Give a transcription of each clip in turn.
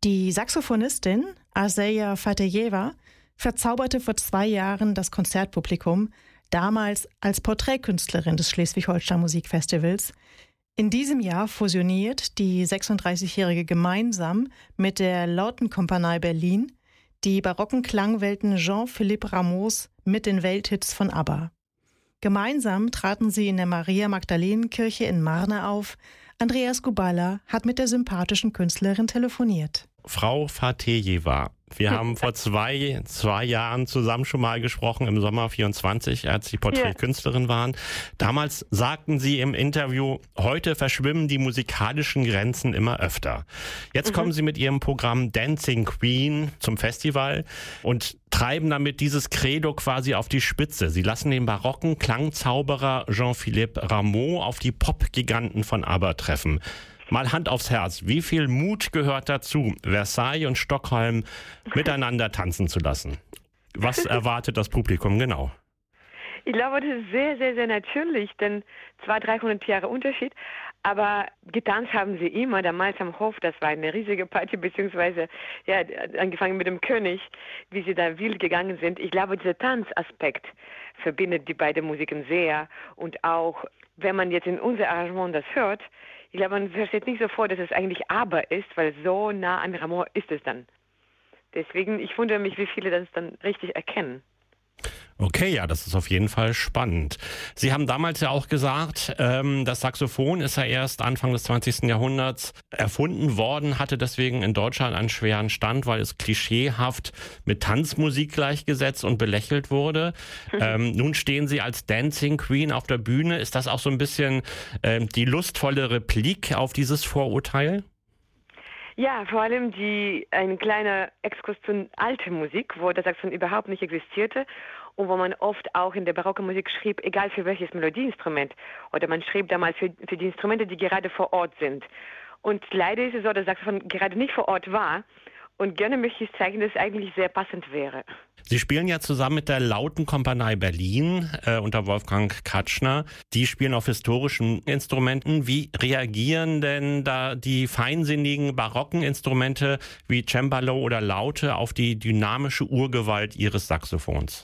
Die Saxophonistin Azeja Fatejeva verzauberte vor 2 Jahren das Konzertpublikum, damals als Porträtkünstlerin des Schleswig-Holstein Musikfestivals. In diesem Jahr fusioniert die 36-Jährige gemeinsam mit der Lautenkompanie Berlin die barocken Klangwelten Jean-Philippe Rameaus mit den Welthits von ABBA. Gemeinsam traten sie in der Maria-Magdalenen-Kirche in Marne auf. Andreas Gubala hat mit der sympathischen Künstlerin telefoniert. Frau Fatejeva, wir haben vor zwei Jahren zusammen schon mal gesprochen, im Sommer 24, als Sie Porträtkünstlerin waren. Damals sagten Sie im Interview, heute verschwimmen die musikalischen Grenzen immer öfter. Jetzt kommen Sie mit Ihrem Programm Dancing Queen zum Festival und treiben damit dieses Credo quasi auf die Spitze. Sie lassen den barocken Klangzauberer Jean-Philippe Rameau auf die Pop-Giganten von ABBA treffen. Mal Hand aufs Herz, wie viel Mut gehört dazu, Versailles und Stockholm miteinander tanzen zu lassen? Was erwartet das Publikum genau? Ich glaube, das ist sehr, sehr, sehr natürlich, denn 200-300 Jahre Unterschied. Aber getanzt haben sie immer, damals am Hof, das war eine riesige Party, beziehungsweise angefangen mit dem König, wie sie da wild gegangen sind. Ich glaube, dieser Tanzaspekt verbindet die beiden Musiken sehr. Und auch, wenn man jetzt in unser Arrangement das hört, ich glaube, man versteht nicht sofort, dass es eigentlich ABBA ist, weil so nah an Rameau ist es dann. Deswegen, ich wundere mich, wie viele das dann richtig erkennen. Okay, ja, das ist auf jeden Fall spannend. Sie haben damals ja auch gesagt, das Saxophon ist ja erst Anfang des 20. Jahrhunderts erfunden worden, hatte deswegen in Deutschland einen schweren Stand, weil es klischeehaft mit Tanzmusik gleichgesetzt und belächelt wurde. Nun stehen Sie als Dancing Queen auf der Bühne. Ist das auch so ein bisschen die lustvolle Replik auf dieses Vorurteil? Ja, vor allem ein kleiner Exkurs zu alter Musik, wo das Saxophon überhaupt nicht existierte und wo man oft auch in der barocken Musik schrieb, egal für welches Melodieinstrument. Oder man schrieb damals für die Instrumente, die gerade vor Ort sind. Und leider ist es so, dass das Saxophon gerade nicht vor Ort war. Und gerne möchte ich zeigen, dass es eigentlich sehr passend wäre. Sie spielen ja zusammen mit der Lautenkompanie Berlin unter Wolfgang Katschner. Die spielen auf historischen Instrumenten. Wie reagieren denn da die feinsinnigen barocken Instrumente wie Cembalo oder Laute auf die dynamische Urgewalt Ihres Saxophons?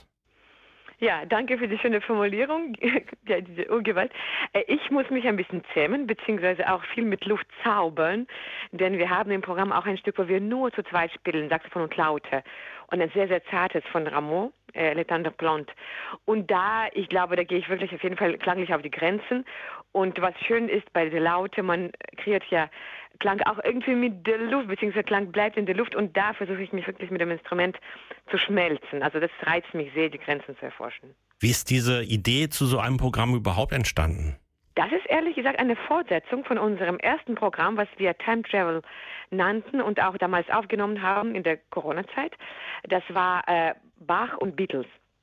Ja, danke für die schöne Formulierung, ja, diese Urgewalt. Ich muss mich ein bisschen zähmen, beziehungsweise auch viel mit Luft zaubern, denn wir haben im Programm auch ein Stück, wo wir nur zu zweit spielen, Saxophon und Laute. Und ein sehr, sehr zartes von Rameau, Le Tendre Plante. Und ich glaube, da gehe ich wirklich auf jeden Fall klanglich auf die Grenzen. Und was schön ist bei der Laute, man kreiert ja Klang auch irgendwie mit der Luft, beziehungsweise Klang bleibt in der Luft und da versuche ich mich wirklich mit dem Instrument zu schmelzen. Also das reizt mich sehr, die Grenzen zu erforschen. Wie ist diese Idee zu so einem Programm überhaupt entstanden? Das ist ehrlich gesagt eine Fortsetzung von unserem ersten Programm, was wir Time Travel nannten und auch damals aufgenommen haben in der Corona-Zeit. Das war Bach und Beatles.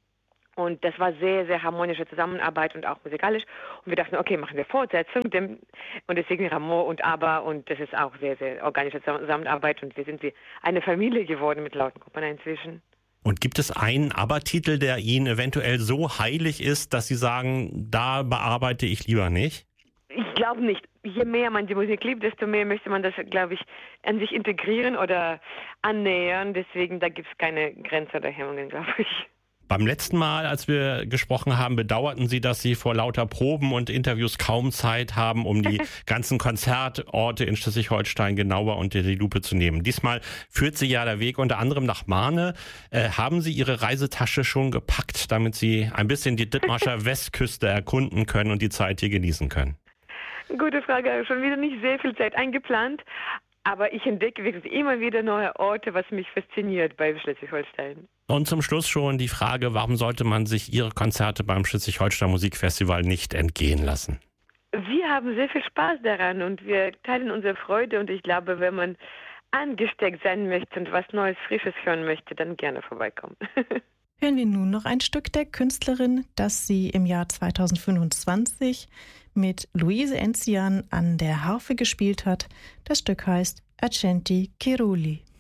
Und das war sehr, sehr harmonische Zusammenarbeit und auch musikalisch. Und wir dachten, okay, machen wir Fortsetzung. Und deswegen Rameau und ABBA. Und das ist auch sehr, sehr organische Zusammenarbeit. Und wir sind wie eine Familie geworden mit Lautenkompanie inzwischen. Und gibt es einen ABBA-Titel, der Ihnen eventuell so heilig ist, dass Sie sagen, da bearbeite ich lieber nicht? Ich glaube nicht. Je mehr man die Musik liebt, desto mehr möchte man das, glaube ich, an sich integrieren oder annähern. Deswegen, da gibt es keine Grenze oder Hemmungen, glaube ich. Beim letzten Mal, als wir gesprochen haben, bedauerten Sie, dass Sie vor lauter Proben und Interviews kaum Zeit haben, um die ganzen Konzertorte in Schleswig-Holstein genauer unter die Lupe zu nehmen. Diesmal führt Sie ja der Weg unter anderem nach Marne. Haben Sie Ihre Reisetasche schon gepackt, damit Sie ein bisschen die Dithmarscher Westküste erkunden können und die Zeit hier genießen können? Gute Frage. Schon wieder nicht sehr viel Zeit eingeplant. Aber ich entdecke wirklich immer wieder neue Orte, was mich fasziniert bei Schleswig-Holstein. Und zum Schluss schon die Frage, warum sollte man sich Ihre Konzerte beim Schleswig-Holstein Musikfestival nicht entgehen lassen? Wir haben sehr viel Spaß daran und wir teilen unsere Freude. Und ich glaube, wenn man angesteckt sein möchte und was Neues, Frisches hören möchte, dann gerne vorbeikommen. Hören wir nun noch ein Stück der Künstlerin, das sie im Jahr 2025 mit Luise Enzian an der Harfe gespielt hat. Das Stück heißt Accenti Cerulli.